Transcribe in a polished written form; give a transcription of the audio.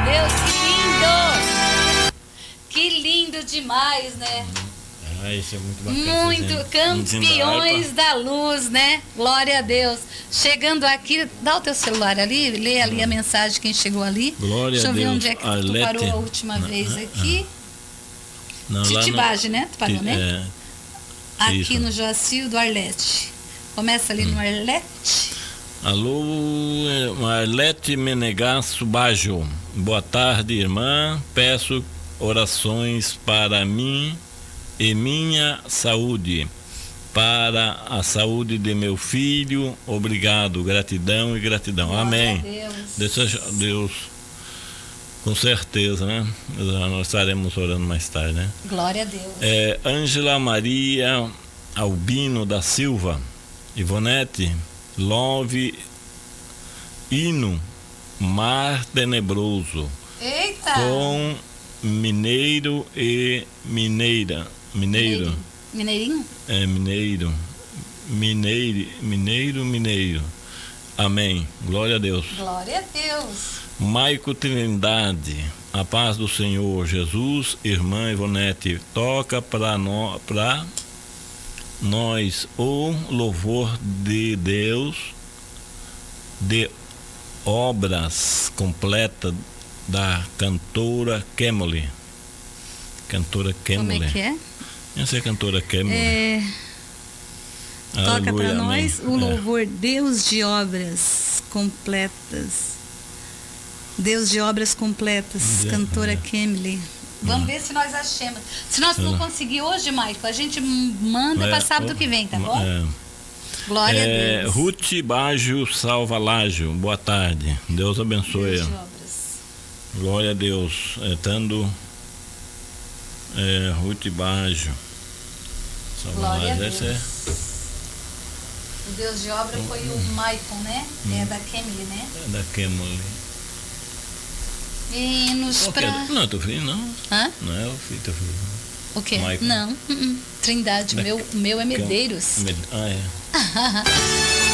Deus, que lindo! Que lindo demais, né? Isso é muito bacana. Muito, campeões da luz, né? Glória a Deus. Chegando aqui, dá o teu celular ali, lê ali a mensagem, quem chegou ali. Glória Deixa eu a ver Deus. onde é que tu parou a última vez aqui. Titibage, né? Tu parou, né? Aqui isso. no Joacil do Arlete. Começa ali no Arlete. Alô, Arlete Menegasso Bajo. Boa tarde, irmã. Peço orações para mim e minha saúde, para a saúde de meu filho. Obrigado, gratidão e gratidão. Glória amém. Deus, com certeza, né? Nós estaremos orando mais tarde, né? Glória a Deus. Ângela Maria Albino da Silva, Ivonete, Love, hino, Mar Tenebroso. Eita! Com Mineiro e Mineira. Mineirinho? Mineiro. Amém. Glória a Deus. Glória a Deus. Maico Trindade, a paz do Senhor Jesus, irmã Ivonete, toca para nós o louvor de Deus, de obras completas da cantora Kemole. Cantora Kemole. Como é que é? Essa é a cantora Kemole. Toca para nós o louvor Deus de obras completas. Deus de obras completas, cantora Kemole. Vamos ver se nós achamos. Se nós não conseguir hoje, Maico, a gente manda para sábado que vem, tá bom? Glória a Deus. Ruth Bajo Salvalágio, boa tarde. Deus abençoe. Deus de obras. Glória a Deus. Ruth Bajo Glória a Deus. O Deus de obra foi o Maicon, né? É da Kemole, né? É da Kemole. Hinos pra... Não é teu filho, não? Hã? Não é o filho, teu filho. O quê? Maicon. Não. Trindade. O meu é Medeiros. É.